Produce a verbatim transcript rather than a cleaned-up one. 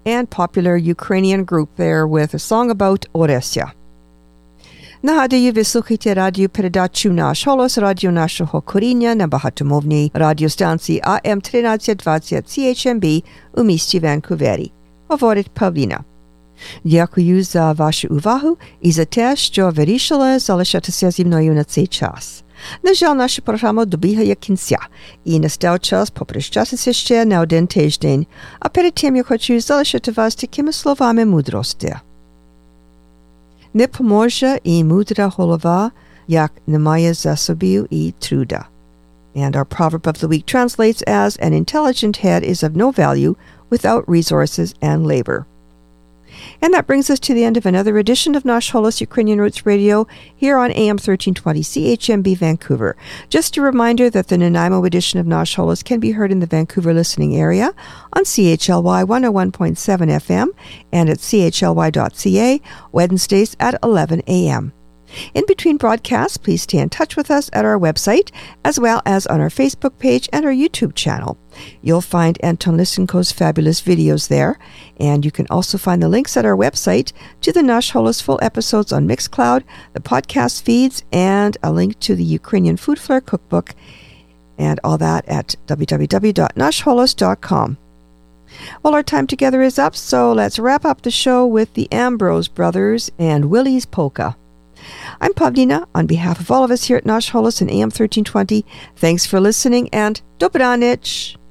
and popular Ukrainian group there with a song about Oresya. Нагадую, ви слухаєте радіопередачу «Наш голос», радіо нашого коріння на багатомовній радіостанції А М тринадцять двадцять Сі Ейч Ем Бі у місті Ванкувері. Говорить Павліна. Дякую за вашу увагу і за те, що вирішили залишатися зі мною на цей час. На жаль, наша програма добігає кінця, і настав час попрощатися ще на один тиждень, а перед тим я хочу залишити вас такими словами мудрості. Не поможе і мудра голова, як немає засобів і труда. And our proverb of the week translates as, an intelligent head is of no value without resources and labor. And that brings us to the end of another edition of Nash Holos Ukrainian Roots Radio here on A M thirteen twenty C H M B Vancouver. Just a reminder that the Nanaimo edition of Nash Holos can be heard in the Vancouver listening area on C H L Y one oh one point seven F M and at C H L Y dot C A Wednesdays at eleven A M In between broadcasts, please stay in touch with us at our website, as well as on our Facebook page and our YouTube channel. You'll find Anton Lysenko's fabulous videos there, and you can also find the links at our website to the Nash Holos full episodes on Mixcloud, the podcast feeds, and a link to the Ukrainian Food Flair cookbook, and all that at w w w dot nash holos dot com. Well, our time together is up, so let's wrap up the show with the Ambrose Brothers and Willie's Polka. I'm Pavlina. On behalf of all of us here at Nash Holos and A M thirteen twenty, thanks for listening and Dobranich!